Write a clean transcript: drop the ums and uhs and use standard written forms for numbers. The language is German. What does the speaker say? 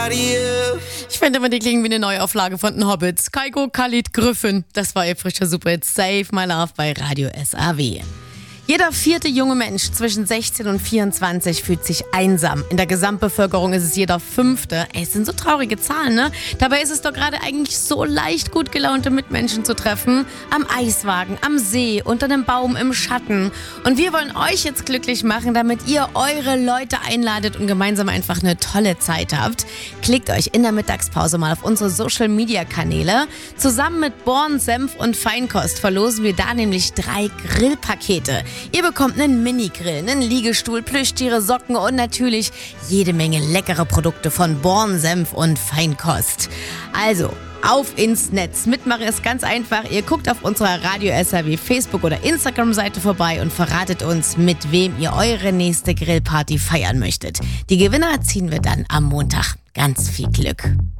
Ich finde immer, die klingen wie eine Neuauflage von den Hobbits. Kaiko, Khalid, Griffin. Das war ihr frischer Superhit Save My Love bei Radio SAW. Jeder vierte junge Mensch zwischen 16 und 24 fühlt sich einsam. In der Gesamtbevölkerung ist es jeder fünfte. Es sind so traurige Zahlen, ne? Dabei ist es doch gerade eigentlich so leicht, gut gelaunte Mitmenschen zu treffen. Am Eiswagen, am See, unter einem Baum, im Schatten. Und wir wollen euch jetzt glücklich machen, damit ihr eure Leute einladet und gemeinsam einfach eine tolle Zeit habt. Klickt euch in der Mittagspause mal auf unsere Social-Media-Kanäle. Zusammen mit Born, Senf und Feinkost verlosen wir da nämlich 3 Grillpakete. Ihr bekommt einen Mini-Grill, einen Liegestuhl, Plüschtiere, Socken und natürlich jede Menge leckere Produkte von Born, Senf und Feinkost. Also, auf ins Netz. Mitmachen ist ganz einfach. Ihr guckt auf unserer Radio SAW Facebook- oder Instagram-Seite vorbei und verratet uns, mit wem ihr eure nächste Grillparty feiern möchtet. Die Gewinner ziehen wir dann am Montag. Ganz viel Glück.